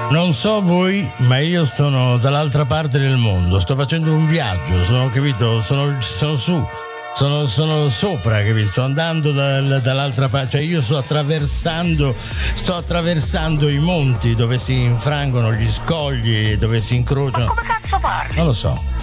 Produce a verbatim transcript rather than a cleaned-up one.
Non so voi, ma io sono dall'altra parte del mondo, sto facendo un viaggio, sono, capito, sono, sono su, sono, sono sopra, capito, sto andando dal, dall'altra parte, cioè io sto attraversando, sto attraversando i monti dove si infrangono gli scogli, dove si incrociano. Ma come cazzo parli? Non lo so.